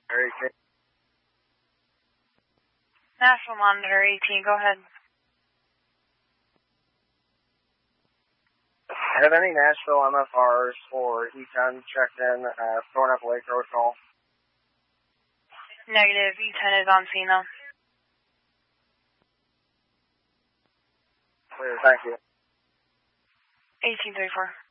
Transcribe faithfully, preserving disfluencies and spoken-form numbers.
Area eighteen. National Monitor eighteen, go ahead. Have any Nashville M F Rs for E ten checked in at Thornapple Lake Road call? Negative, E ten is on scene now. Clear, thank you. eighteen thirty-four.